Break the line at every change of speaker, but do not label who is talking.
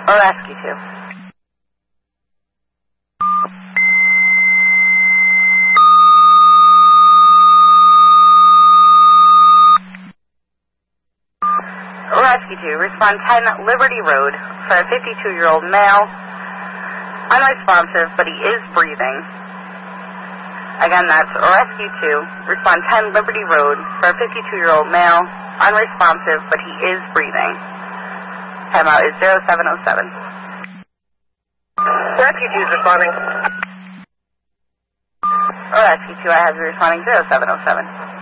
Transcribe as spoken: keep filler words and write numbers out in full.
Or Rescue two. Rescue two, respond ten Liberty Road for a fifty-two-year-old male. Unresponsive, but he is breathing. Again, that's Rescue two, respond ten Liberty Road for a fifty-two-year-old male. Unresponsive, but he is breathing. Timeout is zero seven zero seven.
Rescue two is responding.
Rescue two, I have you responding zero seven zero seven.